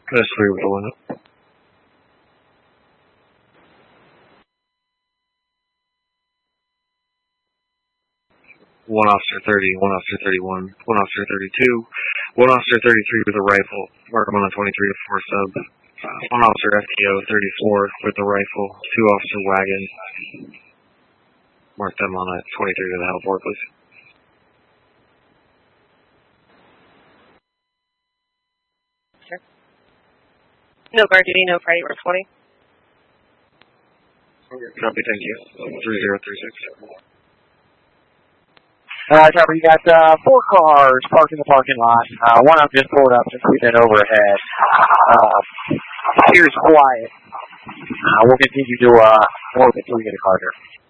That's 3 with the limit. 1 officer 30, 1 officer 31, 1 officer 32, 1 officer 33 with a rifle. Mark him on the 23 to 4 sub. 1 officer FTO 34 with the rifle. 2 officer wagon. Mark them on a 23 to the help board, please. Sure. No guard duty, no Friday, we're 20. Copy, thank you. 3036. Trevor, you got 4 cars parked in the parking lot. One of them just pulled up since we've been overhead. Here's quiet. We'll continue to orbit until we get a car here.